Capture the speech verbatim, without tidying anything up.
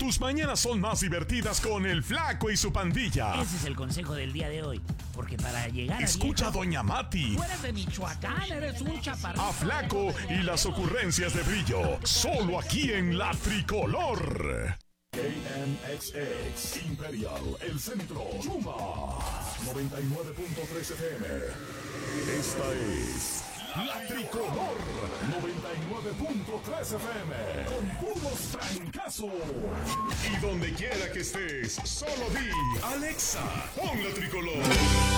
tus mañanas son más divertidas con el Flaco y su pandilla. Ese es el consejo del día de hoy. Porque para llegar a Escucha viejo, a Doña Mati. tú eres de Michoacán, eres un chaparrito. A Flaco y las ocurrencias de Brillo. Solo aquí en La Tricolor. K M X X Imperial, El Centro, Yuma, noventa y nueve punto tres F M. Esta es La Tricolor, noventa y nueve punto tres F M. Con puros trancazos. Y donde quiera que estés, solo di Alexa, pon La Tricolor.